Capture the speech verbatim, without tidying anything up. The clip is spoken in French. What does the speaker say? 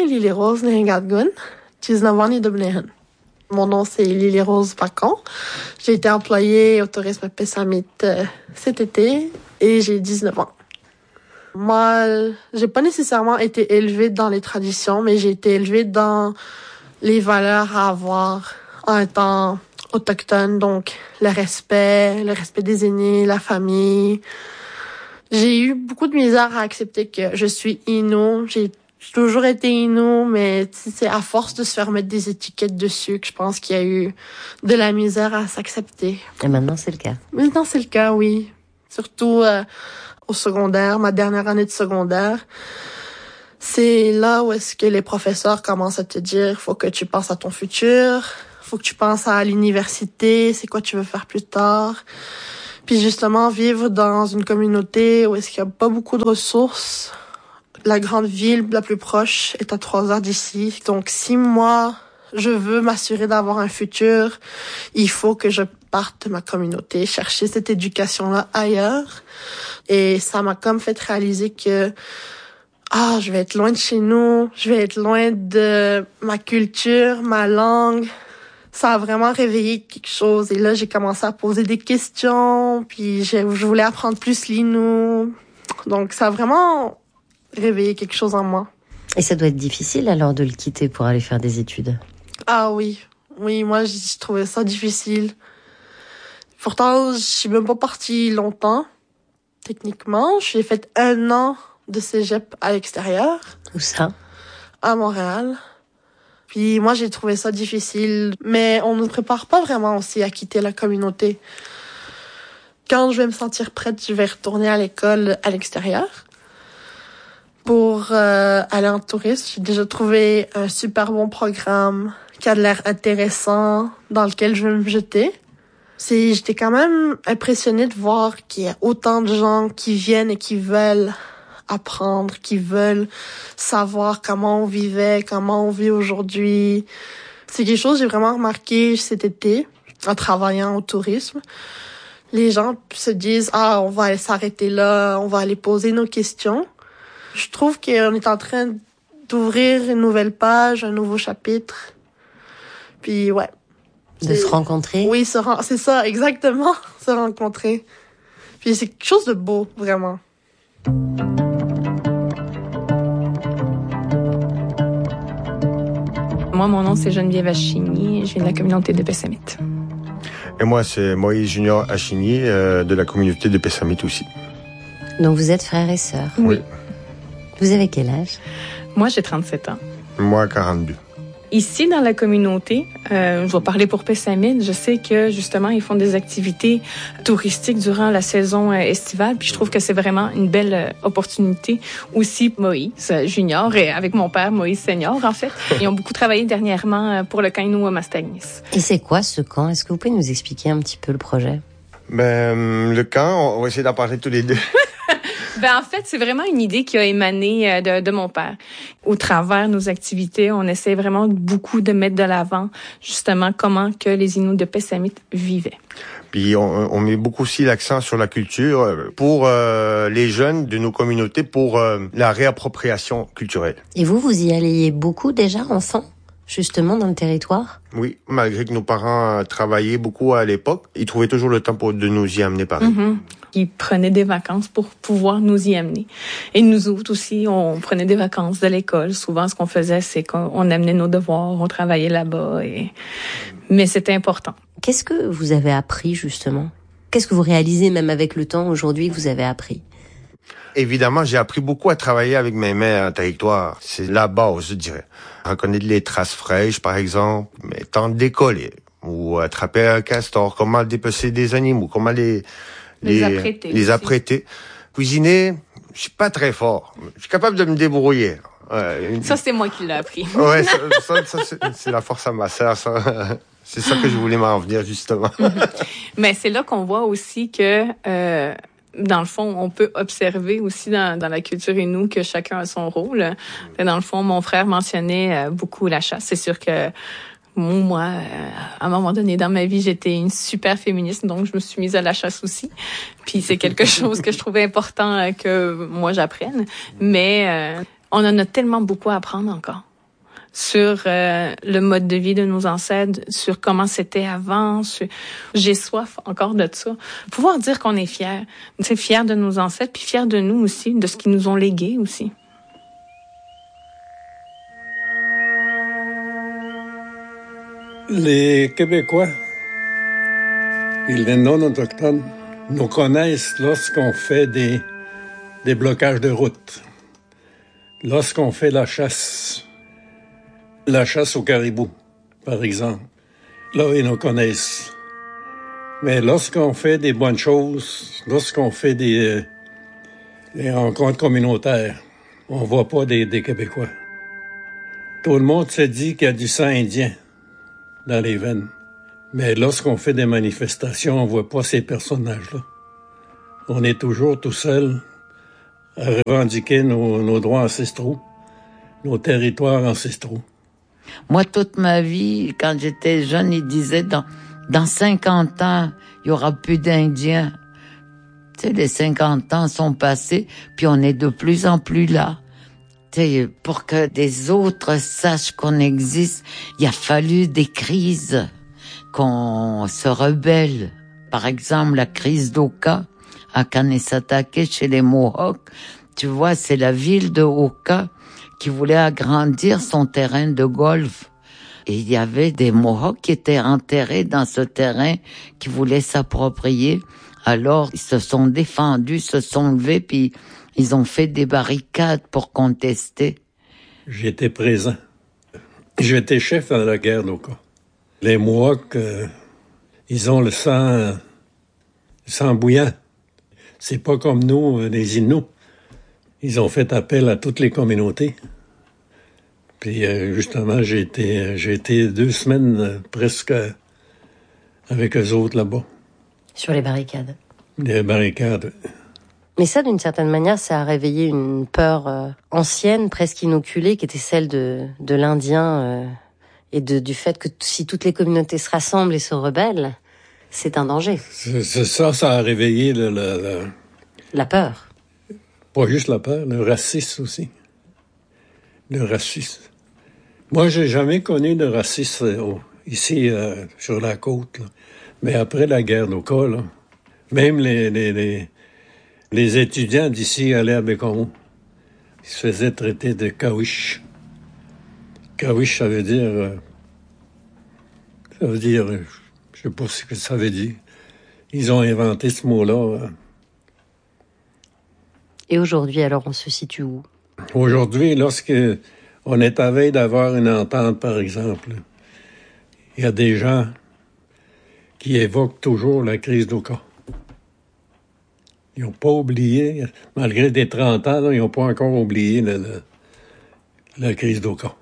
Lily Rose Nehingadgun, dix-neuf ans et Dublin. Mon nom, c'est Lily Rose Bacon. J'ai été employée au tourisme Pessamit euh, cet été et j'ai dix-neuf ans. Moi, j'ai pas nécessairement été élevée dans les traditions, mais j'ai été élevée dans les valeurs à avoir en étant autochtone, donc le respect, le respect des aînés, la famille. J'ai eu beaucoup de misère à accepter que je suis Innu. J'ai toujours été Innu, mais c'est à force de se faire mettre des étiquettes dessus que je pense qu'il y a eu de la misère à s'accepter. Et maintenant, c'est le cas. Maintenant, c'est le cas, oui. Surtout euh, au secondaire, ma dernière année de secondaire. C'est là où est-ce que les professeurs commencent à te dire, faut que tu penses à ton futur, faut que tu penses à l'université, c'est quoi tu veux faire plus tard. Puis justement, vivre dans une communauté où est-ce qu'il y a pas beaucoup de ressources. La grande ville la plus proche est à trois heures d'ici. Donc, si moi, je veux m'assurer d'avoir un futur, il faut que je parte de ma communauté, chercher cette éducation-là ailleurs. Et ça m'a comme fait réaliser que, ah, je vais être loin de chez nous, je vais être loin de ma culture, ma langue. Ça a vraiment réveillé quelque chose. Et là, j'ai commencé à poser des questions, puis je voulais apprendre plus l'Innu. Donc, ça a vraiment réveiller quelque chose en moi. Et ça doit être difficile alors de le quitter pour aller faire des études? Ah oui, oui, moi j'ai trouvé ça difficile. Pourtant, je suis même pas partie longtemps, techniquement. J'ai fait un an de cégep à l'extérieur. Où ça? À Montréal. Puis moi j'ai trouvé ça difficile, mais on ne prépare pas vraiment aussi à quitter la communauté. Quand je vais me sentir prête, je vais retourner à l'école à l'extérieur. Pour euh, aller en tourisme, j'ai déjà trouvé un super bon programme qui a de l'air intéressant, dans lequel je vais me jeter. C'est, j'étais quand même impressionnée de voir qu'il y a autant de gens qui viennent et qui veulent apprendre, qui veulent savoir comment on vivait, comment on vit aujourd'hui. C'est quelque chose que j'ai vraiment remarqué cet été en travaillant au tourisme. Les gens se disent « Ah, on va aller s'arrêter là, on va aller poser nos questions ». Je trouve qu'on est en train d'ouvrir une nouvelle page, un nouveau chapitre. Puis, ouais. De se rencontrer? Oui, se ren... c'est ça, exactement, se rencontrer. Puis c'est quelque chose de beau, vraiment. Moi, mon nom, c'est Geneviève Achigny. Je viens de la communauté de Pessamit. Et moi, c'est Moïse Junior Achigny, euh, de la communauté de Pessamit aussi. Donc, vous êtes frères et sœurs? Oui. Vous avez quel âge? Moi, j'ai trente-sept ans. Moi, quarante-deux. Ici, dans la communauté, euh, je vais parler pour Pessamit, je sais que, justement, ils font des activités touristiques durant la saison euh, estivale, puis je trouve que c'est vraiment une belle euh, opportunité. Aussi, Moïse Junior, et avec mon père, Moïse Senior, en fait, ils ont beaucoup travaillé dernièrement euh, pour le camp Innu Mastagnis. Et c'est quoi ce camp? Est-ce que vous pouvez nous expliquer un petit peu le projet? Ben, le camp, on va essayer d'en parler tous les deux. Ben en fait, c'est vraiment une idée qui a émané de, de mon père. Au travers de nos activités, on essaie vraiment beaucoup de mettre de l'avant justement comment que les Inuits de Pessamit vivaient. Puis on, on met beaucoup aussi l'accent sur la culture pour euh, les jeunes de nos communautés, pour euh, la réappropriation culturelle. Et vous, vous y alliez beaucoup déjà, enfant, justement, dans le territoire? Oui, malgré que nos parents travaillaient beaucoup à l'époque, ils trouvaient toujours le temps pour de nous y amener pareil. Mm-hmm. Ils prenaient des vacances pour pouvoir nous y amener. Et nous autres aussi, on prenait des vacances de l'école. Souvent, ce qu'on faisait, c'est qu'on amenait nos devoirs, on travaillait là-bas. Et... Mais c'était important. Qu'est-ce que vous avez appris, justement? Qu'est-ce que vous réalisez, même avec le temps, aujourd'hui, que vous avez appris? Évidemment, j'ai appris beaucoup à travailler avec mes mains en territoire. C'est la base, je dirais. Reconnaître les traces fraîches, par exemple, mais tant décoller, ou attraper un castor, comment dépecer des animaux, comment les... Les, les apprêter. Les apprêter. Cuisiner, je suis pas très fort. Je suis capable de me débrouiller. Ouais, une... Ça, c'est moi qui l'ai appris. Ouais, ça, ça, ça c'est, c'est la force à ma sœur, ça. C'est ça que je voulais m'en venir, justement. Mm-hmm. Mais c'est là qu'on voit aussi que, euh, dans le fond, on peut observer aussi dans, dans la culture Innu que chacun a son rôle. Et dans le fond, mon frère mentionnait beaucoup la chasse. C'est sûr que moi, à un moment donné dans ma vie, j'étais une super féministe, donc je me suis mise à la chasse aussi. Puis c'est quelque chose que je trouvais important que moi j'apprenne. Mais euh, on en a tellement beaucoup à apprendre encore. sur euh, le mode de vie de nos ancêtres, sur comment c'était avant. Sur... J'ai soif encore de ça. Pouvoir dire qu'on est fiers. C'est fiers de nos ancêtres, puis fiers de nous aussi, de ce qu'ils nous ont légué aussi. Les Québécois et les non-autochtones nous connaissent lorsqu'on fait des, des blocages de route, lorsqu'on fait la chasse, la chasse au caribou, par exemple. Là, ils nous connaissent. Mais lorsqu'on fait des bonnes choses, lorsqu'on fait des, euh, des rencontres communautaires, on voit pas des, des Québécois. Tout le monde se dit qu'il y a du sang indien dans les veines. Mais lorsqu'on fait des manifestations, on voit pas ces personnages-là. On est toujours tout seul à revendiquer nos, nos droits ancestraux, nos territoires ancestraux. Moi, toute ma vie, quand j'étais jeune, ils disaient dans, dans cinquante ans, il y aura plus d'Indiens. Tu sais, les cinquante ans sont passés, puis on est de plus en plus là. Tu sais, pour que des autres sachent qu'on existe, il a fallu des crises, qu'on se rebelle. Par exemple, la crise d'Oka à Kanesatake chez les Mohawks. Tu vois, c'est la ville de Oka qui voulait agrandir son terrain de golf. Et il y avait des Mohawks qui étaient enterrés dans ce terrain, qui voulaient s'approprier. Alors, ils se sont défendus, se sont levés, puis ils ont fait des barricades pour contester. J'étais présent. J'étais chef dans la guerre d'Oka. Les Mohawks, euh, ils ont le sang, le sang bouillant. C'est pas comme nous, les Inuits. Ils ont fait appel à toutes les communautés. Puis euh, justement, j'ai été, j'ai été deux semaines euh, presque euh, avec eux autres là-bas. Sur les barricades. Les barricades. Mais ça, d'une certaine manière, ça a réveillé une peur euh, ancienne, presque inoculée, qui était celle de, de l'Indien euh, et de, du fait que t- si toutes les communautés se rassemblent et se rebellent, c'est un danger. C'est, c'est ça, ça a réveillé le, le, le... La peur. Pas juste la peur, le racisme aussi. Le racisme. Moi, j'ai jamais connu de racisme euh, ici, euh, sur la côte. Là. Mais après la guerre d'Oka, là, même les, les, les, les étudiants d'ici allaient à Bécomo. Ils se faisaient traiter de kawish. Kawish, ça veut dire... Euh, ça veut dire... Euh, je sais pas ce que ça veut dire. Ils ont inventé ce mot-là. Euh. Et aujourd'hui, alors, on se situe où? Aujourd'hui, lorsque on est à veille d'avoir une entente, par exemple, il y a des gens qui évoquent toujours la crise d'Oka. Ils n'ont pas oublié, malgré des trente ans, là, ils n'ont pas encore oublié le, le, la crise d'Oka.